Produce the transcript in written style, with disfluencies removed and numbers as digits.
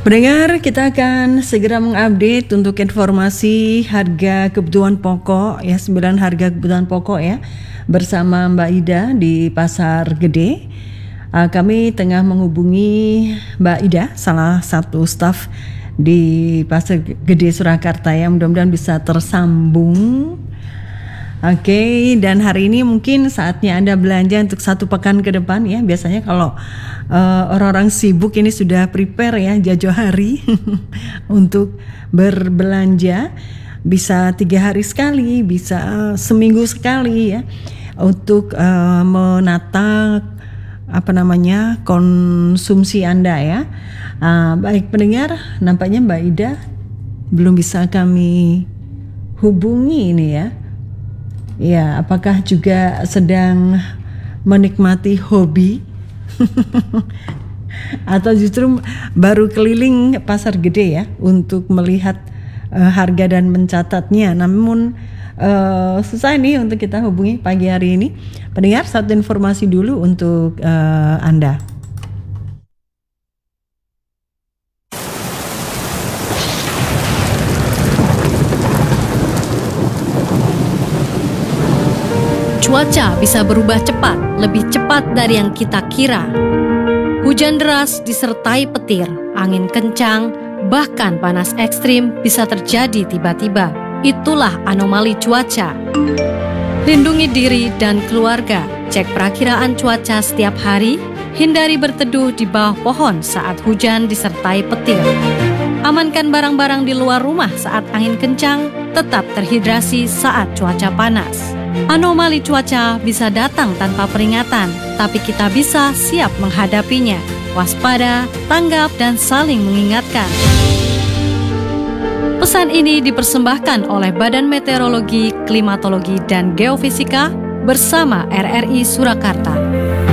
Pendengar, kita akan segera mengupdate untuk informasi harga kebutuhan pokok ya, 9 harga kebutuhan pokok ya, bersama Mbak Ida di Pasar Gede. Kami tengah menghubungi Mbak Ida, salah satu staf di Pasar Gede Surakarta ya, mudah-mudahan bisa tersambung. Oke, dan hari ini mungkin saatnya Anda belanja untuk 1 pekan ke depan ya. Biasanya kalau orang-orang sibuk ini sudah prepare ya jauh-jauh hari untuk berbelanja. Bisa 3 hari sekali, bisa seminggu sekali ya, untuk menata konsumsi Anda ya. Baik pendengar, nampaknya Mbak Ida belum bisa kami hubungi ini ya. Ya, apakah juga sedang menikmati hobi atau justru baru keliling pasar gede ya untuk melihat harga dan mencatatnya. Namun susah nih untuk kita hubungi pagi hari ini. Pendengar, satu informasi dulu untuk Anda. Cuaca bisa berubah cepat, lebih cepat dari yang kita kira. Hujan deras disertai petir, angin kencang, bahkan panas ekstrim bisa terjadi tiba-tiba. Itulah anomali cuaca. Lindungi diri dan keluarga, cek perakiraan cuaca setiap hari, hindari berteduh di bawah pohon saat hujan disertai petir. Amankan barang-barang di luar rumah saat angin kencang, tetap terhidrasi saat cuaca panas. Anomali cuaca bisa datang tanpa peringatan, tapi kita bisa siap menghadapinya. Waspada, tanggap, dan saling mengingatkan. Pesan ini dipersembahkan oleh Badan Meteorologi, Klimatologi, dan Geofisika bersama RRI Surakarta.